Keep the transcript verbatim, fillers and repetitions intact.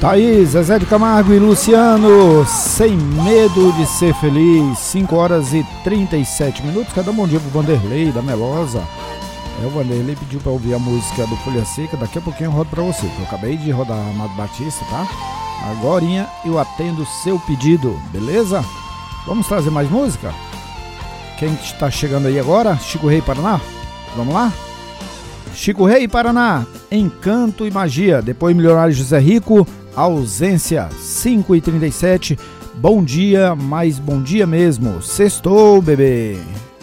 Tá aí, Zezé de Camargo e Luciano, Sem Medo de Ser Feliz, cinco horas e trinta e sete minutos. Cada bom dia pro Vanderlei da Melosa. É, o Vanderlei pediu pra ouvir a música do Folha Seca, daqui a pouquinho eu rodo pra você. Eu acabei de rodar Amado Batista, tá? Agorinha eu atendo o seu pedido, beleza? Vamos trazer mais música? Quem está chegando aí agora? Chico Rei Paraná? Vamos lá? Chico Rei Paraná, Encanto e Magia. Depois Milionário José Rico, Ausência, cinco e trinta e sete. Bom dia, mas bom dia mesmo. Sextou, bebê.